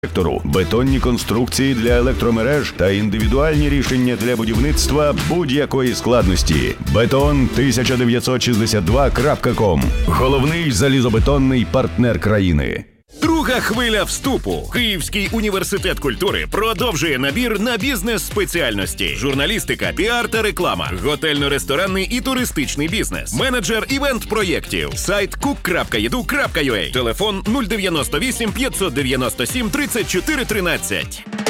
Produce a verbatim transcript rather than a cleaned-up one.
сектору, бетонні конструкції для електромереж та індивідуальні рішення для будівництва будь-якої складності. бетон тисяча дев'ятсот шістдесят два крапка ком. Головний залізобетонний партнер країни. Друга хвиля вступу. Київський університет культури продовжує набір на бізнес-спеціальності. Журналістика, піар та реклама. Готельно-ресторанний і туристичний бізнес. Менеджер івент-проєктів. Сайт кук крапка і ді ю крапка ю а. Телефон нуль дев'яносто вісім п'ятсот дев'яносто сім тридцять чотири тринадцять.